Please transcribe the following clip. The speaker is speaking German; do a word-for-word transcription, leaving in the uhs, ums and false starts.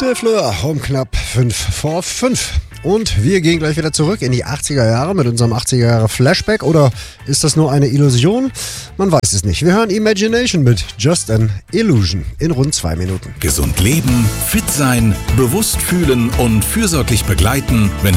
Der Fleur um knapp fünf vor fünf. Und wir gehen gleich wieder zurück in die achtziger Jahre mit unserem achtziger Jahre Flashback. Oder ist das nur eine Illusion? Man weiß es nicht. Wir hören Imagination mit Just an Illusion in rund zwei Minuten. Gesund leben, fit sein, bewusst fühlen und fürsorglich begleiten, wenn